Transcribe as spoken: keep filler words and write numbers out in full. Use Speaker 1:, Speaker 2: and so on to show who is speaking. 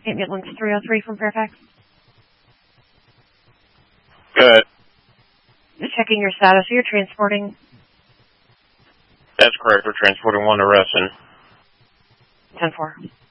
Speaker 1: Ambulance three oh three from Fairfax.
Speaker 2: Good.
Speaker 1: Just checking your status. You're transporting.
Speaker 2: That's correct. We're transporting one to Reston.
Speaker 1: ten four.